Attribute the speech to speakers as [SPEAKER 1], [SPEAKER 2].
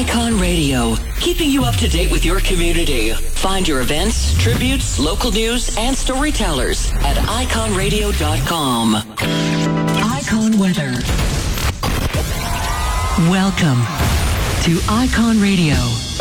[SPEAKER 1] Icon Radio, keeping you up to date with your community. Find your events, tributes, local news, and storytellers at iconradio.com. Icon Weather. Welcome to Icon Radio.